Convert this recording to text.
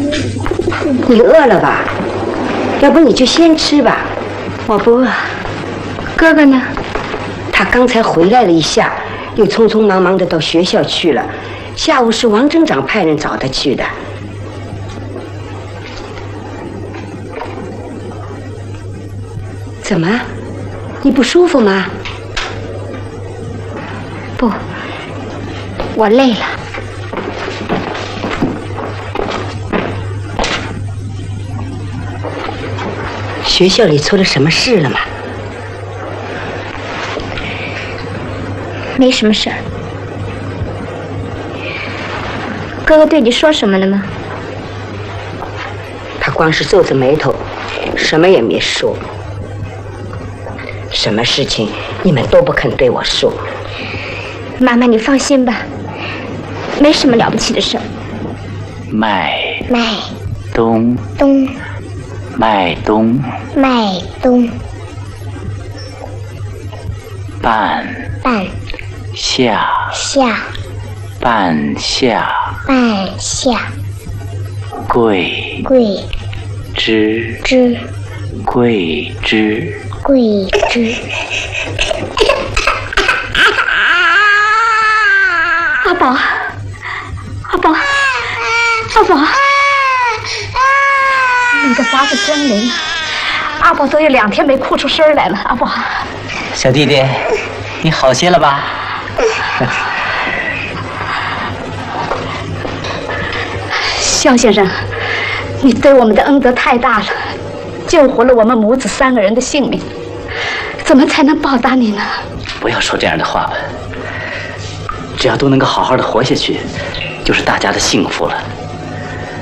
你饿了吧？要不你就先吃吧。 我不饿。哥哥呢？ 他刚才回来了一下，又匆匆忙忙的到学校去了。下午是王镇长派人找他去的。怎么？你不舒服吗？ 不，我累了。 学校里出了什么事了吗？ 没什么事儿。哥哥对你说什么了吗？ 他光是皱着眉头，什么也没说。什么事情你们都不肯对我说。 妈妈，你放心吧，没什么了不起的事儿。 麦东麦冬半夏桂枝阿宝，你的发子真灵，阿宝都有2天没哭出声来了。阿宝， 小弟弟，你好些了吧？ 肖先生，你对我们的恩德太大了，救活了我们母子3个人的性命，怎么才能报答你呢？ 不要说这样的话吧，只要都能够好好的活下去，就是大家的幸福了。